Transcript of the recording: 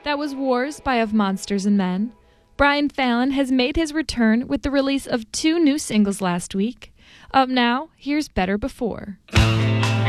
That was Wars by Of Monsters and Men. Brian Fallon has made his return with the release of 2 new singles last week. Up now, here's Better Before.